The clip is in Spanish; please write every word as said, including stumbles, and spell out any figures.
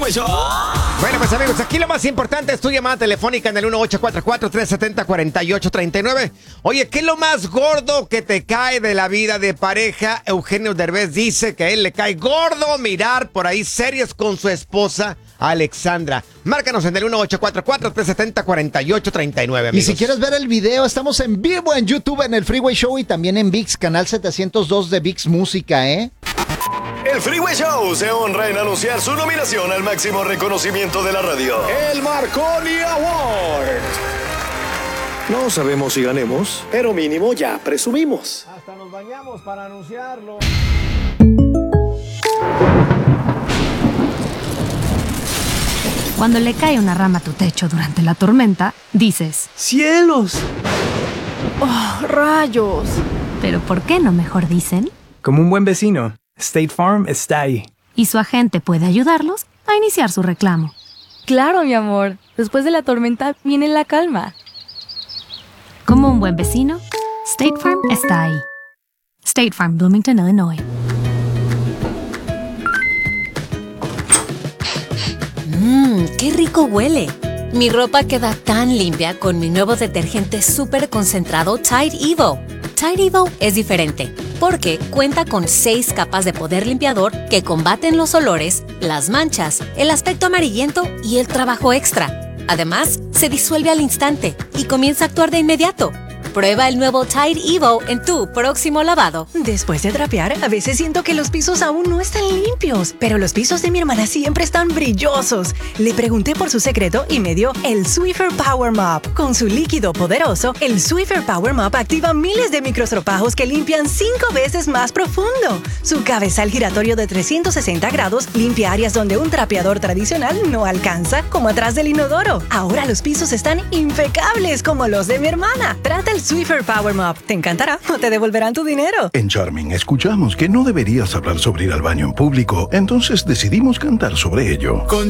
Show. Bueno, pues amigos, aquí lo más importante es tu llamada telefónica en el uno ocho cuatro cuatro, tres siete cero, cuatro ocho tres nueve. Oye, ¿qué es lo más gordo que te cae de la vida de pareja? Eugenio Derbez dice que a él le cae gordo mirar por ahí series con su esposa Alexandra. Márcanos en el uno ocho cuatro cuatro, tres siete cero, cuatro ocho tres nueve, amigos. Y si quieres ver el video, estamos en vivo en YouTube, en el Freeway Show y también en ViX, canal setecientos dos de ViX Música, ¿eh? El Freeway Show se honra en anunciar su nominación al máximo reconocimiento de la radio, el Marconi Award. No sabemos si ganemos, pero mínimo ya presumimos. Hasta nos bañamos para anunciarlo. Cuando le cae una rama a tu techo durante la tormenta, dices: ¡Cielos! ¡Oh, rayos! Pero ¿por qué no mejor dicen? Como un buen vecino, State Farm está ahí. Y su agente puede ayudarlos a iniciar su reclamo. Claro, mi amor. Después de la tormenta viene la calma. Como un buen vecino, State Farm está ahí. State Farm, Bloomington, Illinois. Mmm, qué rico huele. Mi ropa queda tan limpia con mi nuevo detergente súper concentrado Tide Evo. Tide Evo es diferente porque cuenta con seis capas de poder limpiador que combaten los olores, las manchas, el aspecto amarillento y el trabajo extra. Además, se disuelve al instante y comienza a actuar de inmediato. Prueba el nuevo Tide Evo en tu próximo lavado. Después de trapear, a veces siento que los pisos aún no están limpios, pero los pisos de mi hermana siempre están brillosos. Le pregunté por su secreto y me dio el Swiffer Power Mop. Con su líquido poderoso, el Swiffer Power Mop activa miles de microstropajos que limpian cinco veces más profundo. Su cabezal giratorio de trescientos sesenta grados limpia áreas donde un trapeador tradicional no alcanza, como atrás del inodoro. Ahora los pisos están impecables como los de mi hermana. Trata el Swiffer Power Mop. Te encantará o te devolverán tu dinero. En Charming escuchamos que no deberías hablar sobre ir al baño en público, entonces decidimos cantar sobre ello. Con